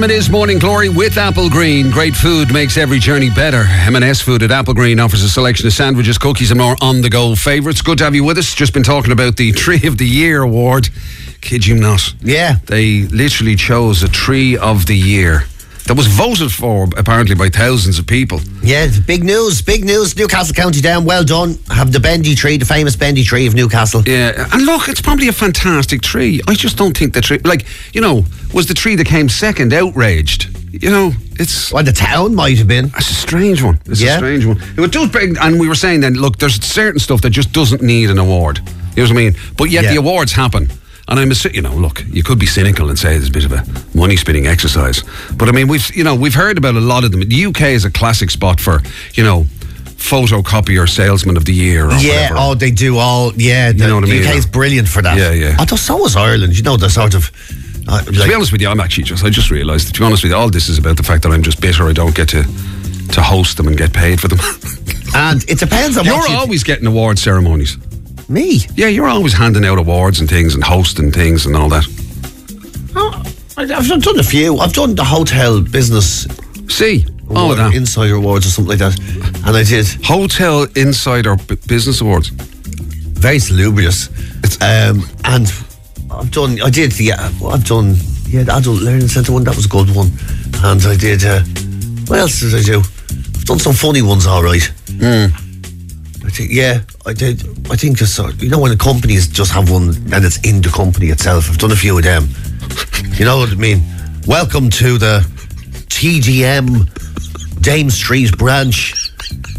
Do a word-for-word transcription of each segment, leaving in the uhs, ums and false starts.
It is Morning Glory with Apple Green. Great food makes every journey better. M and S Food at Apple Green offers a selection of sandwiches, cookies and more on-the-go favourites. Good to have you with us. Just been talking about the Tree of the Year award. Kid you not. Yeah. They literally chose a Tree of the Year that was voted for, apparently, by thousands of people. Yeah, big news, big news. Newcastle County Down, well done. Have the bendy tree, the famous bendy tree of Newcastle. Yeah, and look, it's probably a fantastic tree. I just don't think the tree, like, you know, was the tree that came second outraged? You know, it's... Well, the town might have been. It's a strange one. It's yeah. a strange one. It does bring, and we were saying then, look, there's certain stuff that just doesn't need an award. You know what I mean? But yet yeah. the awards happen. And I'm, a, you know, look, you could be cynical and say it's a bit of a money-spinning exercise. But I mean, we've, you know, we've heard about a lot of them. The U K is a classic spot for, you know, photocopier salesman of the year or yeah, whatever. oh, they do all, yeah. The You know what I mean? U K is brilliant for that. Yeah, yeah. Although so is Ireland, you know, they're sort of... Uh, like, to be honest with you, I'm actually just, I just realised that, to be honest with you, all this is about the fact that I'm just bitter I don't get to, to host them and get paid for them. And it depends on You're what you... always getting award ceremonies. Me? Yeah, you're always handing out awards and things and hosting things and all that. Oh, I've done a few. I've done the hotel business... See, all of that. Insider Awards or something like that. And I did... Hotel Insider B- Business Awards. Very salubrious. Um, and I've done... I did the... Uh, I've done... Yeah, the Adult Learning Centre one. That was a good one. And I did... Uh, what else did I do? I've done some funny ones, all right. Mm. I think, yeah, I did. I think just sort of, you know, when the companies just have one and it's in the company itself. I've done a few of them. You know what I mean? Welcome to the T G M Dame Street branch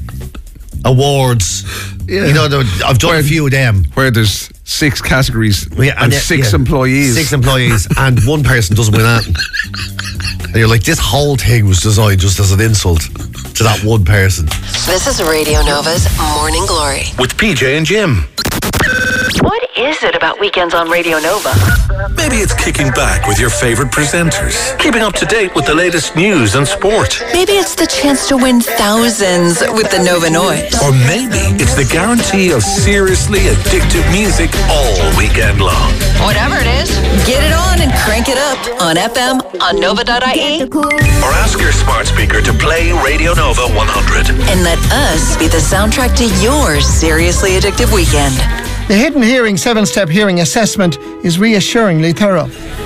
awards. Yeah. You know, I've done where, a few of them. Where there's six categories yeah, and, and six yeah, employees. Six employees and one person doesn't win anything. And you're like, this whole thing was designed just as an insult to that one person. This is Radio Nova's Morning Glory with P J and Jim. What is it about weekends on Radio Nova? Maybe it's kicking back with your favourite presenters, keeping up to date with the latest news and sport. Maybe it's the chance to win thousands with the Nova Noise. Or maybe it's the guarantee of seriously addictive music all weekend long. Whatever it is, get it on and crank it up on F M, on nova dot I E. Or ask your smart speaker to play Radio Nova one hundred. And let us be the soundtrack to your seriously addictive weekend. The Hidden Hearing seven-step hearing assessment is reassuringly thorough.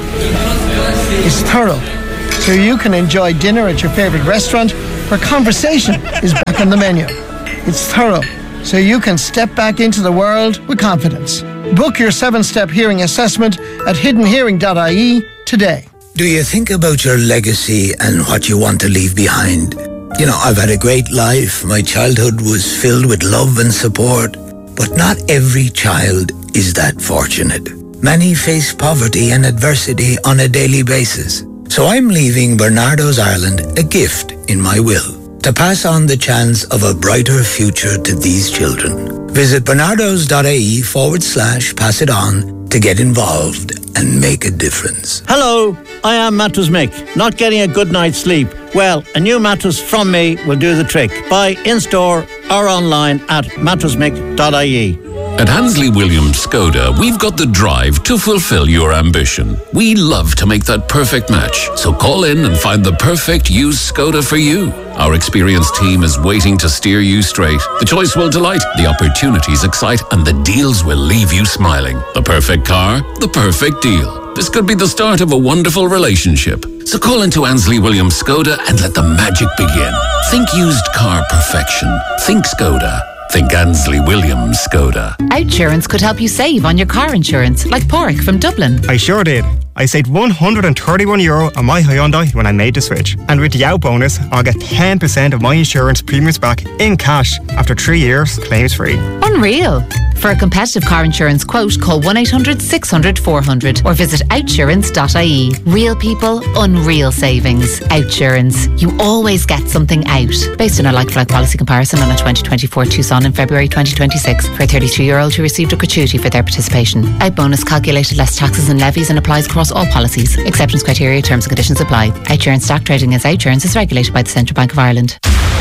It's thorough, so you can enjoy dinner at your favourite restaurant where conversation is back on the menu. It's thorough, so you can step back into the world with confidence. Book your seven-step hearing assessment at hidden hearing dot I E today. Do you think about your legacy and what you want to leave behind? You know, I've had a great life. My childhood was filled with love and support. But not every child is that fortunate. Many face poverty and adversity on a daily basis. So I'm leaving Bernardo's Ireland a gift in my will to pass on the chance of a brighter future to these children. Visit bernardos dot I E forward slash pass it on to get involved and make a difference. Hello, I am Mattress Mick. Not getting a good night's sleep? Well, a new mattress from me will do the trick. Buy in-store or online at mattress mick dot I E. At Hansley Williams Skoda, we've got the drive to fulfill your ambition. We love to make that perfect match. So call in and find the perfect used Skoda for you. Our experienced team is waiting to steer you straight. The choice will delight, the opportunities excite, and the deals will leave you smiling. The perfect car, the perfect deal. This could be the start of a wonderful relationship. So call into Ansley Williams Skoda and let the magic begin. Think used car perfection. Think Skoda. Think Ansley Williams Skoda. Outsurance could help you save on your car insurance, like Porrick from Dublin. I sure did. I saved one hundred thirty-one euro on my Hyundai when I made the switch. And with the out bonus, I'll get ten percent of my insurance premiums back in cash after three years, claims free. Unreal. For a competitive car insurance quote, call one eight hundred six hundred four hundred or visit outsurance dot I E. Real people, unreal savings. Outsurance. You always get something out. Based on a like-for-like policy comparison on a twenty twenty-four Tucson in February twenty twenty-six for a thirty-two-year-old who received a gratuity for their participation. Out bonus calculated less taxes and levies and applies across all policies. Exceptions, criteria, terms and conditions apply. Outsurance stock trading as Outsurance is regulated by the Central Bank of Ireland.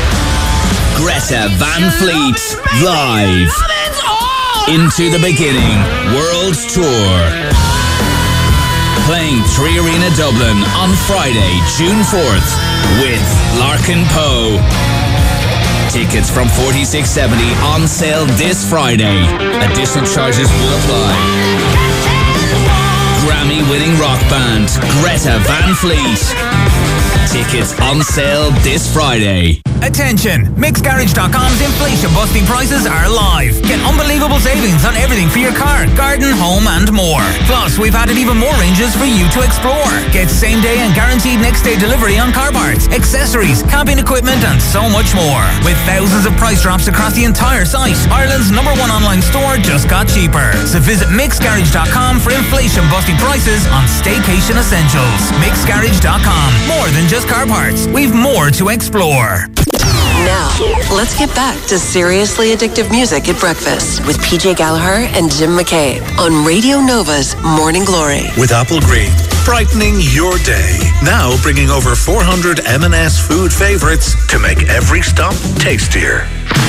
Greta Van Fleet live. Into the Beginning World Tour. playing Three Arena Dublin on Friday, June fourth with Larkin Poe. Tickets from forty-six seventy on sale this Friday. Additional charges will apply. Grammy-winning rock band Greta Van Fleet. Tickets on sale this Friday. Attention! Mix Garage dot com's inflation busting prices are live. Get unbelievable savings on everything for your car, garden, home and more. Plus, we've added even more ranges for you to explore. Get same day and guaranteed next day delivery on car parts, accessories, camping equipment and so much more. With thousands of price drops across the entire site, Ireland's number one online store just got cheaper. So visit Mix Garage dot com for inflation busting prices on staycation essentials. Mix Garage dot com. More than just car parts. We've more to explore. Now, let's get back to seriously addictive music at breakfast with P J Gallagher and Jim McCabe on Radio Nova's Morning Glory. With Apple Green, brightening your day. Now bringing over four hundred M and S food favorites to make every stop tastier.